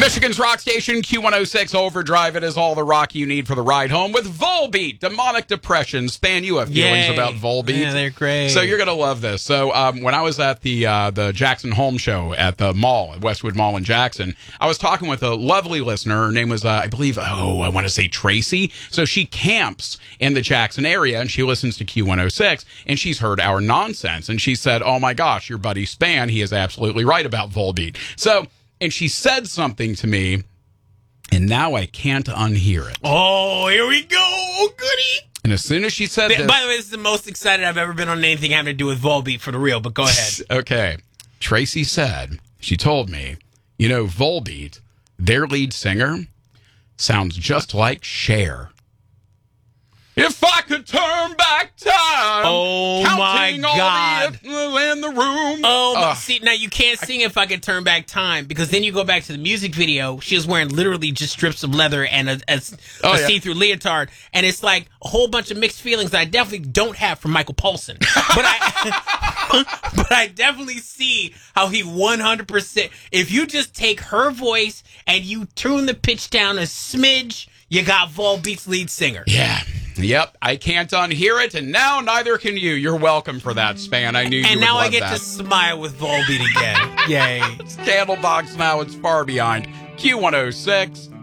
Michigan's rock station, Q106 Overdrive. It is all the rock you need for the ride home with Volbeat, Demonic Depression. Span, you have feelings about Volbeat. Yeah, they're great. So you're going to love this. So when I was at the Jackson Home Show at the mall, at Westwood Mall in Jackson, I was talking with a lovely listener. Her name was, I believe, I want to say Tracy. So she camps in the Jackson area, and she listens to Q106, and she's heard our nonsense. And she said, oh, my gosh, your buddy Span, he is absolutely right about Volbeat. So... And she said something to me, and now I can't unhear it. Oh, here we go. Oh, goody. And as soon as she said this... By the way, this is the most excited I've ever been on anything having to do with Volbeat for the real, but go ahead. Okay. Tracy said, she told me, you know, Volbeat, their lead singer, sounds just like Cher. If I could turn back time. Oh, my God. In the room. Oh, see, now you can't sing If I Could Turn Back Time, because then you go back to the music video. She was wearing literally just strips of leather and a see-through leotard. And it's like a whole bunch of mixed feelings that I definitely don't have from Michael Paulson. But I definitely see how he 100%, if you just take her voice and you tune the pitch down a smidge, you got Volbeat's lead singer. Yeah. Yep, I can't unhear it, and now neither can you. You're welcome for that, Span. I knew you would love that. And now I get to smile with Volbeat again. Yay. Candlebox now, it's far behind. Q106.